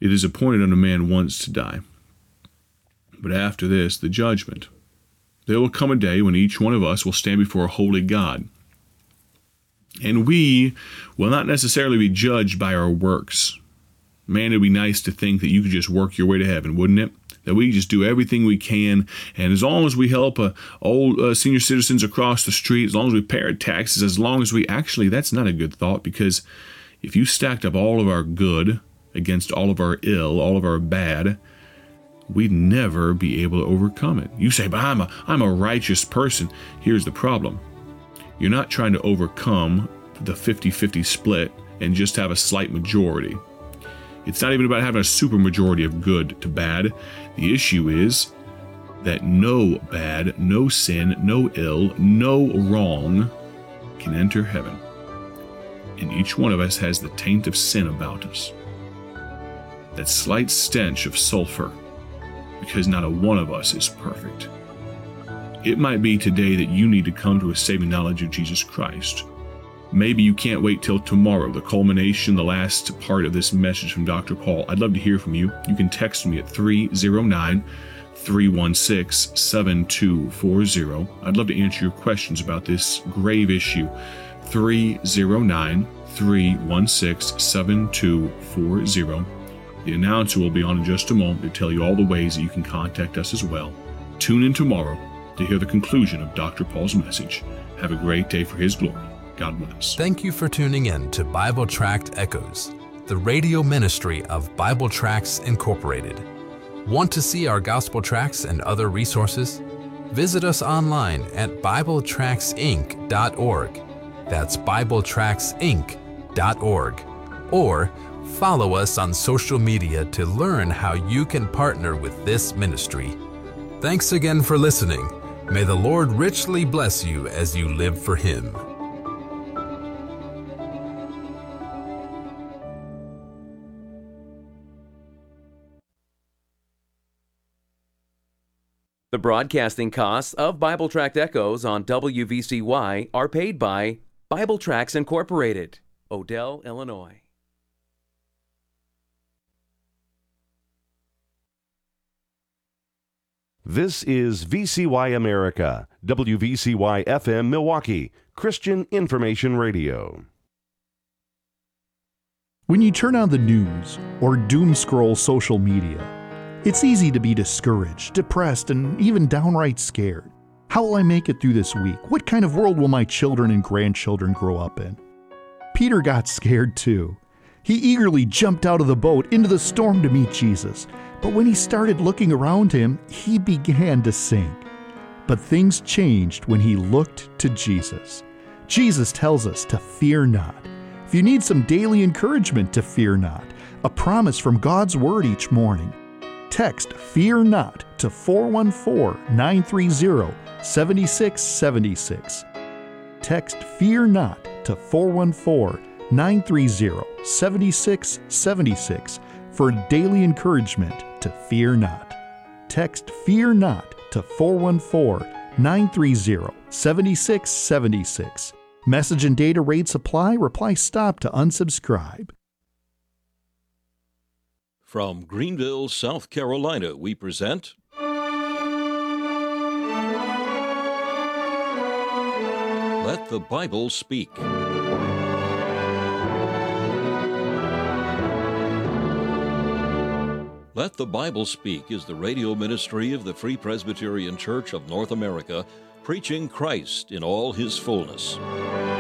It is appointed unto man once to die, but after this, the judgment. There will come a day when each one of us will stand before a holy God. And we will not necessarily be judged by our works. Man, it would be nice to think that you could just work your way to heaven, wouldn't it? That we just do everything we can, and as long as we help old senior citizens across the street, as long as we pay our taxes, as long as we... Actually, that's not a good thought, because if you stacked up all of our good against all of our ill, all of our bad, we'd never be able to overcome it. You say, but I'm a righteous person. Here's the problem. You're not trying to overcome the 50-50 split and just have a slight majority. It's not even about having a super majority of good to bad. The issue is that no bad, no sin, no ill, no wrong can enter heaven. And each one of us has the taint of sin about us. That slight stench of sulfur, because not a one of us is perfect. It might be today that you need to come to a saving knowledge of Jesus Christ. Maybe you can't wait till tomorrow, the culmination, the last part of this message from Dr. Paul. I'd love to hear from you. You can text me at 309-316-7240. I'd love to answer your questions about this grave issue. 309-316-7240. The announcer will be on in just a moment to tell you all the ways that you can contact us as well. Tune in tomorrow to hear the conclusion of Dr. Paul's message. Have a great day for his glory. God bless. Thank you for tuning in to Bible Tract Echoes, the radio ministry of Bible Tracts Incorporated. Want to see our gospel tracts and other resources? Visit us online at BibleTractsInc.org. That's BibleTractsInc.org. Or follow us on social media to learn how you can partner with this ministry. Thanks again for listening. May the Lord richly bless you as you live for Him. The broadcasting costs of Bible Tract Echoes on WVCY are paid by Bible Tracts Incorporated, Odell, Illinois. This is VCY America, WVCY FM Milwaukee, Christian Information Radio. When you turn on the news or doom scroll social media, it's easy to be discouraged, depressed, and even downright scared. How will I make it through this week? What kind of world will my children and grandchildren grow up in? Peter got scared too. He eagerly jumped out of the boat into the storm to meet Jesus, but when he started looking around him, he began to sink. But things changed when he looked to Jesus. Jesus tells us to fear not. If you need some daily encouragement to fear not, a promise from God's Word each morning, text "Fear Not" to 414-930-7676. Text "Fear Not" to 414-930-7676 for daily encouragement to fear not. Text "Fear Not" to 414-930-7676. Message and data rates apply. Reply "Stop" to unsubscribe. From Greenville, South Carolina, we present Let the Bible Speak. Let the Bible Speak is the radio ministry of the Free Presbyterian Church of North America, preaching Christ in all His fullness.